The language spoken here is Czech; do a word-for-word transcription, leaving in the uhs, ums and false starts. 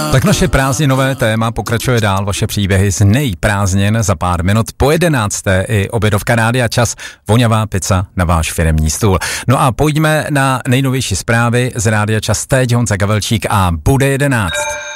Tak naše prázdninové téma pokračuje dál, vaše příběhy z nejprázdnin za pár minut po jedenácté i obědovka Rádia Čas, voňavá pizza na váš firemní stůl. No a pojďme na nejnovější zprávy z Rádia Čas, teď Honza Gavelčík a bude jedenáct.